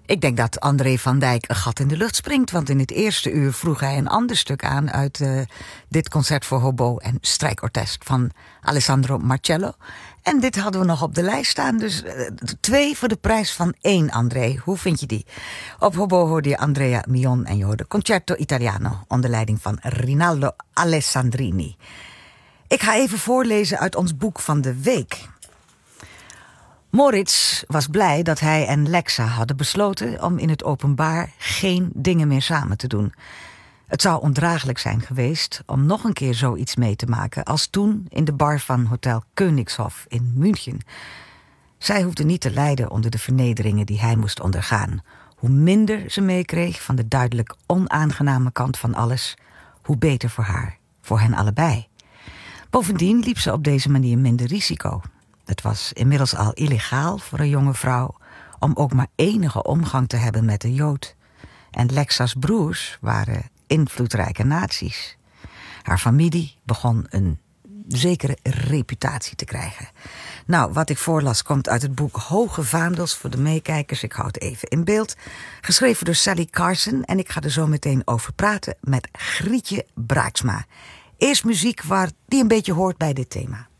Ik denk dat André van Dijk een gat in de lucht springt, want in het eerste uur vroeg hij een ander stuk aan uit dit concert voor hobo en strijkorkest van Alessandro Marcello. En dit hadden we nog op de lijst staan, dus 2 voor de prijs van 1, André. Hoe vind je die? Op hobo hoorde je Andrea Mion en je hoorde Concerto Italiano onder leiding van Rinaldo Alessandrini. Ik ga even voorlezen uit ons boek van de week. Moritz was blij dat hij en Lexa hadden besloten om in het openbaar geen dingen meer samen te doen. Het zou ondraaglijk zijn geweest om nog een keer zoiets mee te maken als toen in de bar van Hotel Königshof in München. Zij hoefde niet te lijden onder de vernederingen die hij moest ondergaan. Hoe minder ze meekreeg van de duidelijk onaangename kant van alles, hoe beter voor haar, voor hen allebei. Bovendien liep ze op deze manier minder risico. Het was inmiddels al illegaal voor een jonge vrouw om ook maar enige omgang te hebben met een Jood. En Lexa's broers waren invloedrijke nazi's. Haar familie begon een zekere reputatie te krijgen. Nou, wat ik voorlas komt uit het boek Hoge Vaandels voor de meekijkers. Ik hou het even in beeld. Geschreven door Sally Carson en ik ga er zo meteen over praten met Grietje Braaksma. Eerst muziek die een beetje hoort bij dit thema.